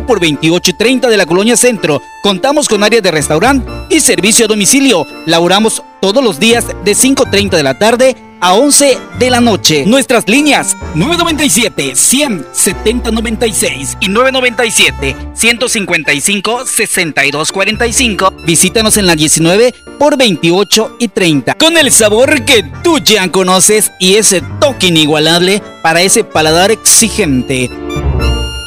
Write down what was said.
30 por 28 y 30 de la Colonia Centro. Contamos con área de restaurante y servicio a domicilio. Laboramos todos los días de 5:30 de la tarde a 11 de la noche. Nuestras líneas 997-100-7096 y 997-155-6245. Visítanos en la 19 por 28 y 30. Con el sabor que tú ya conoces y ese toque inigualable para ese paladar exigente.